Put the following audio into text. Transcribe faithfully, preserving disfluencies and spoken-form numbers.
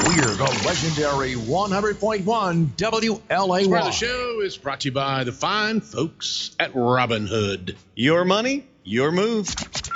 We're the legendary one hundred point one W L A Y. Part of the show is brought to you by the fine folks at Robinhood. Your money, your move.